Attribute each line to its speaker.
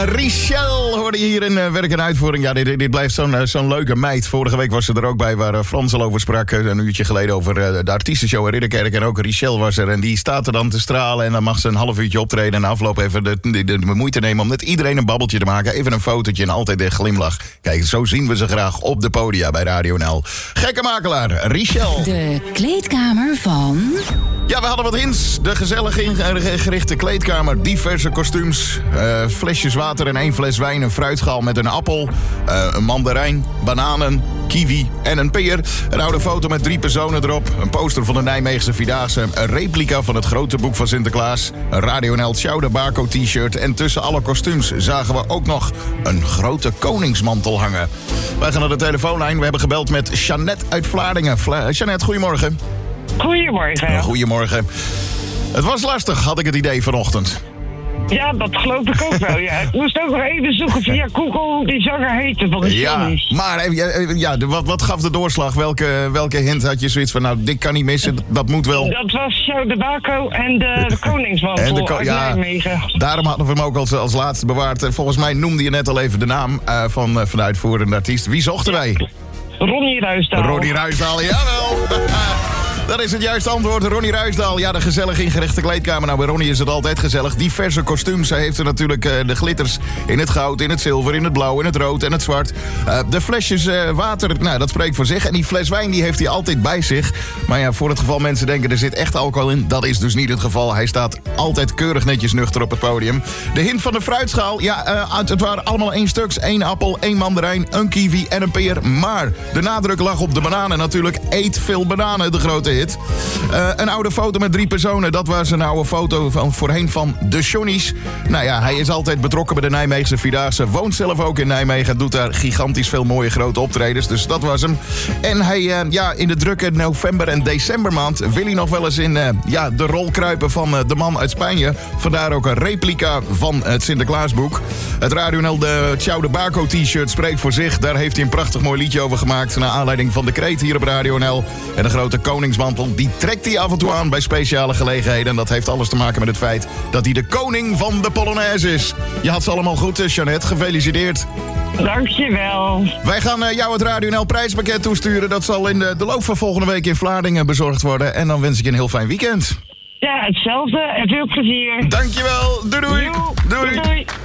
Speaker 1: Richelle hoorde je hier in werk en uitvoering. Ja, dit blijft zo'n leuke meid. Vorige week was ze er ook bij waar Frans al over sprak. Een uurtje geleden over de artiestenshow in Ridderkerk. En ook Richelle was er. En die staat er dan te stralen. En dan mag ze een half uurtje optreden. En na afloop even de moeite nemen om met iedereen een babbeltje te maken. Even een fotootje en altijd een glimlach. Kijk, zo zien we ze graag op de podia bij Radio NL. Gekke makelaar, Richelle.
Speaker 2: De kleedkamer van...
Speaker 1: Ja, we hadden wat hints. De gezellig ingerichte kleedkamer, diverse kostuums, flesjes water en 1 fles wijn, een fruitschaal met een appel, een mandarijn, bananen, kiwi en een peer. Een oude foto met 3 personen erop, een poster van de Nijmeegse Vierdaagse, een replica van het grote boek van Sinterklaas, een Radio NL Ciao de Baco t-shirt en tussen alle kostuums zagen we ook nog een grote koningsmantel hangen. Wij gaan naar de telefoonlijn. We hebben gebeld met Jeannette uit Vlaardingen. Jeannette, goedemorgen.
Speaker 3: Goedemorgen.
Speaker 1: Goedemorgen. Het was lastig, had ik het idee vanochtend.
Speaker 3: Ja, dat geloof ik ook wel. Ja. Ik moest ook nog even zoeken via Google hoe die zanger heette van de Johnny's.
Speaker 1: Maar wat gaf de doorslag? Welke hint had je zoiets van, nou, dit kan niet missen, dat moet wel?
Speaker 3: Dat was Ciao de Baco en de koningsmantel uit Nijmegen.
Speaker 1: Daarom hadden we hem ook als laatste bewaard. Volgens mij noemde je net al even de naam van de uitvoerende artiest. Wie zochten wij?
Speaker 3: Ronnie Ruisdaal.
Speaker 1: Ronnie Ruisdaal, jawel! Dat is het juiste antwoord. Ronnie Ruisdaal. Ja, de gezellig ingerichte kleedkamer. Nou, bij Ronnie is het altijd gezellig. Diverse kostuums. Hij heeft er natuurlijk de glitters in het goud, in het zilver, in het blauw, in het rood en het zwart. De flesjes water, nou, dat spreekt voor zich. En die fles wijn, die heeft hij altijd bij zich. Maar ja, voor het geval mensen denken, er zit echt alcohol in. Dat is dus niet het geval. Hij staat altijd keurig netjes nuchter op het podium. De hint van de fruitschaal. Ja, het waren allemaal 1 stuks. 1 appel, 1 mandarijn, een kiwi en een peer. Maar de nadruk lag op de bananen natuurlijk. Eet veel bananen, de grote hit. Een oude foto met 3 personen. Dat was een oude foto van voorheen van de Johnny's. Nou ja, hij is altijd betrokken bij de Nijmeegse Vierdaagse. Woont zelf ook in Nijmegen. Doet daar gigantisch veel mooie grote optredens. Dus dat was hem. En hij, in de drukke november- en decembermaand wil hij nog wel eens in de rol kruipen van de man uit Spanje. Vandaar ook een replica van het Sinterklaasboek. Het Radio NL de Ciao de Baco t-shirt spreekt voor zich. Daar heeft hij een prachtig mooi liedje over gemaakt. Naar aanleiding van de kreet hier op Radio NL. En de grote koningsmantel, die trekt hij af en toe aan bij speciale gelegenheden. En dat heeft alles te maken met het feit dat hij de koning van de Polonaise is. Je had ze allemaal goed, Jeannette. Gefeliciteerd.
Speaker 3: Dankjewel.
Speaker 1: Wij gaan jou het Radio NL prijspakket toesturen. Dat zal in de loop van volgende week in Vlaardingen bezorgd worden. En dan wens ik je een heel fijn weekend.
Speaker 3: Ja, hetzelfde. En veel plezier.
Speaker 1: Dankjewel. Doei doei.
Speaker 3: Doei.